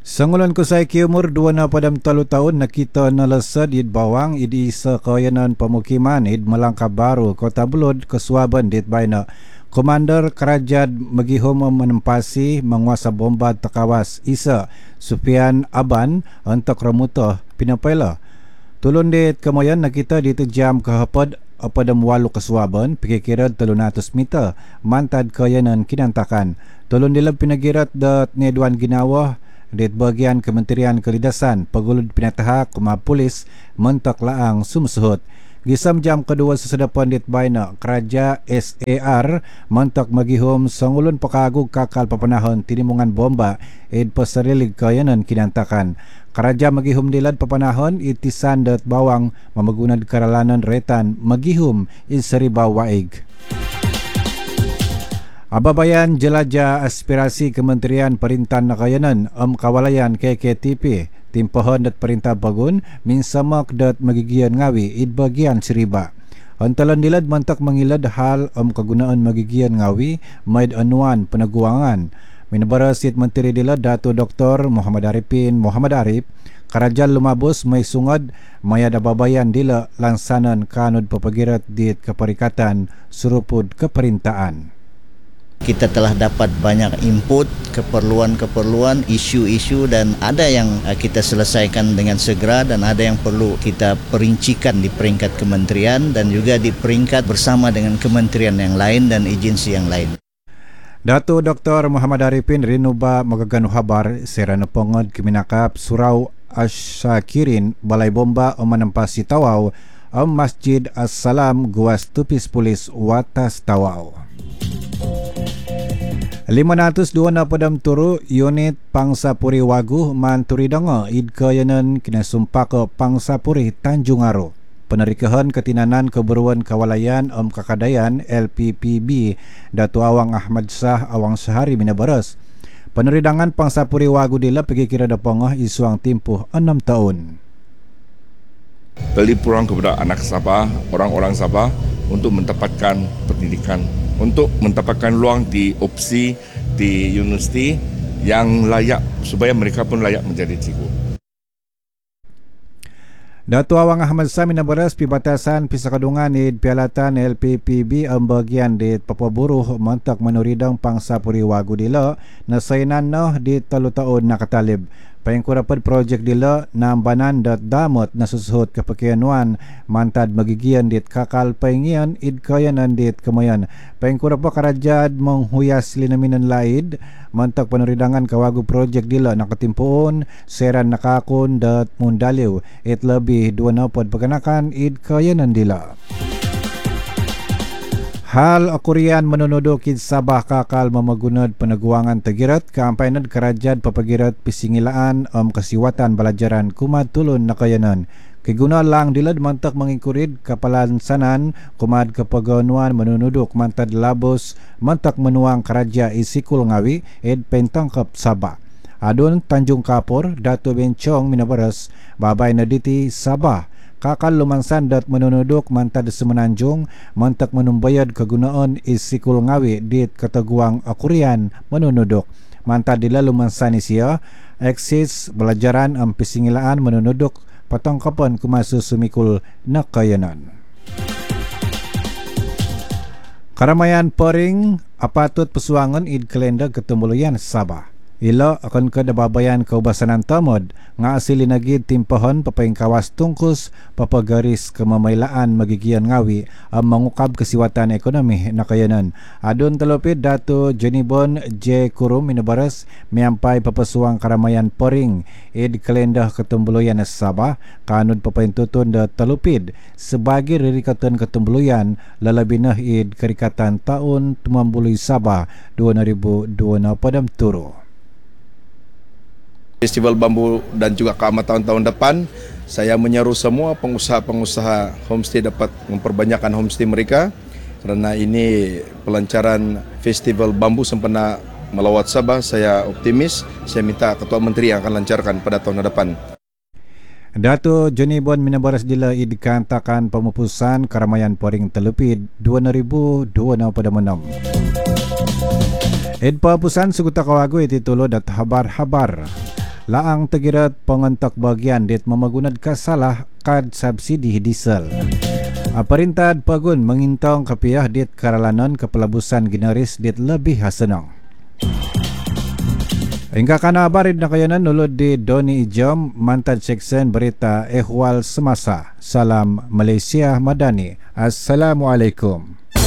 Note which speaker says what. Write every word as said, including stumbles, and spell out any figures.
Speaker 1: Sangulon ko sa umur dua na padam talu tahun nakita nalasad id bawang id isa kayanan pemukiman id Melangkah Baru Kota Belud Kesuaban dit baina Komander Kerajaan magihom menempasi menguasa bomba tekawas isa Sufian Aban untuk remutoh pinapela. Tulun dit kemoyan nakita ditejam ke hapad apadam walu Kesuaban pikikira telun atus meter mantad kayanan kinantakan. Tulun dilab pinagirat dat neduan ginawah dit bagian Kementerian Kelidasan pagulud pinataha kuma polis mentak laang sumsuhut. Gisam jam kedua sesedapan dit baina Keraja S A R mentak magihom sangulun pakagug kakal papanahon tinimungan bomba id pasarilig kayanan kinantakan. Keraja magihom dilad papanahon itisan dat bawang mamagunad karalanan retan magihom id seriba waig. Ababayan jelajah aspirasi Kementerian Perintahan Nakayanan Am Kawalayan K K T P timpahan dat perintah bagun minsamak dat magigian ngawi id bagian seriba. Antalan dilad mantak mangilad hal am kagunaan magigian ngawi maid anuan penaguangan. Minabarasit Menteri dilad Dato Doktor Muhammad Arifin Muhammad Arif Kerajaan lumabos may sungad mayad ababayan dila langsanan kanud papagirat dit keperikatan surupud keperintaan.
Speaker 2: Kita telah dapat banyak input, keperluan-keperluan, isu-isu dan ada yang kita selesaikan dengan segera dan ada yang perlu kita perincikan di peringkat kementerian dan juga di peringkat bersama dengan kementerian yang lain dan agensi yang lain.
Speaker 1: Dato Doktor Muhammad Arifin rinuba magaganu habar serana pongod kiminakap Surau Asyakirin Balai Bomba o manempasi Tawau o Masjid As-Salam Guas Tupis Polis Watas Tawau. lima ratus dua na padam turu unit Pangsapuri Waguh Manturidanga id kayanan kinasumpah ke Pangsapuri Tanjung Aro. Penerikahan ketinanan keberuan kawalayan Om Kakadayan L P P B Datu Awang Ahmad Shah Awang Sehari Minabaras. Peneridangan Pangsapuri Waguh dila pergi kira dapangah isuang timpuh enam tahun.
Speaker 3: Beli pulang kepada anak Sabah, orang-orang Sabah untuk mendapatkan pendidikan, untuk mendapatkan ruang di opsi di universiti yang layak supaya mereka pun layak menjadi cikgu.
Speaker 1: Datu Awang Ahmad Shah Minabaras pibatasan pisakadungan id pialatan L P P B ambagian di Papua Buruh mentak menuridang Pangsapuri Waguh dila nasainan noh di talu taon nakatalib. Payangkurapad projek dila nambanan dat damot nasusuhut kepakianuan mantad magigian dit kakal paingian id kayanan dit kemayan. Payangkurapa Kerajaan menghuyas linaminan laid mantak peneridangan kawagu projek dila nakatimpuon seran nakakun dat mundaliw it lebih dua napod paganakan id kayanan dila. Hal akurian menunudukid Sabah kakal mamagunad penaguangan tegirat kaampainad Kerajaan papagirat pisingilaan om kasiwatan balajaran kumad tulun nakayanan. Kiguna lang dilad mantak mangikurid kapalansanan kumad kapaganuan menunuduk mantad labos mantak menuang Keraja isikul ngawi ed pentangkap Sabah. Adun Tanjung Kapur Dato Bencong Minabaras babay na diti Sabah. Kakal lumansan dat menunuduk mantad semenanjung mantak menumbayad kegunaan isikul ngawi dit kataguang akurian menunuduk. Mantad dila lumansan isya eksis belajaran am pisingilaan menunuduk patangkapan kumasu sumikul nakayanan. Karamayan Poring apatut pesuangan id kalenda ketemuluyan Sabah. Ila akan kedababayan kaubasanan tamod nga asili nagid timpahon papaing kawas tungkus papagaris kemamailaan magigian ngawi ang mangukab kasiwatan ekonomi nakayanan. Adun talupid Dato Jonibon J. Kurum Minabaras miampay papasuang karamayan Poring id kalenda ketumbuluyan Sabah kanun papaintutun da talupid sebagai ririkatan ketumbuluyan lalabi na id karikatan taon tumambuluy Sabah dua ribu dua na padam turo.
Speaker 4: Festival Bambu dan juga Kaamat tahun-tahun depan, saya menyeru semua pengusaha-pengusaha homestay dapat memperbanyakkan homestay mereka kerana ini pelancaran Festival Bambu sempena melawat Sabah. Saya optimis, saya minta Ketua Menteri yang akan lancarkan pada tahun depan.
Speaker 1: Dato Jonibon Minabaras dila idkantakan pemupusan Karamayan Poring Telupid dua ribu dua pada menam. Ed papusan seguta kawagu iti tulo dat habar-habar. laang tegirat pengontak bagian dit memagunad kasalah kad subsidi diesel. Perintah pagun mengintong kepiah dit karalanon ke pelabusan generis dit lebih hasenong. Hingga kana barid na kayanan nulod di Doni Ijom, mantan seksyen berita ehwal semasa. Salam Malaysia Madani. Assalamualaikum.